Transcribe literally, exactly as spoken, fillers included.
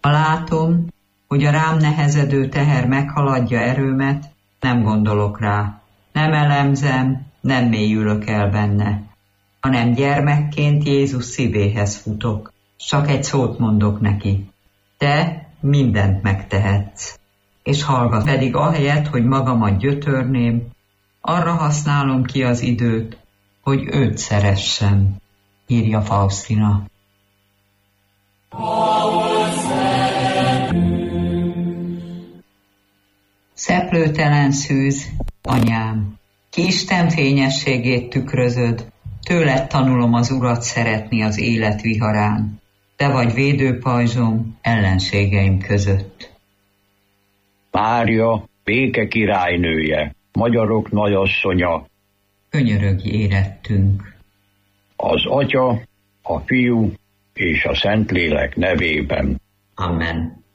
Ha látom, hogy a rám nehezedő teher meghaladja erőmet, nem gondolok rá, nem elemzem, nem mélyülök el benne, hanem gyermekként Jézus szívéhez futok, csak egy szót mondok neki. Te mindent megtehetsz, és hallgat. Pedig ahelyett, hogy magamat gyötörném, arra használom ki az időt, hogy őt szeressem, írja Faustina. Szeplőtelen szűz, anyám, ki Isten fényességét tükrözöd, tőled tanulom az Urat szeretni az élet viharán, te vagy védőpajzsom ellenségeim között. Mária, béke királynője, magyarok nagyasszonya, könyörögj érettünk. Az Atya, a Fiú és a Szentlélek nevében. Amen.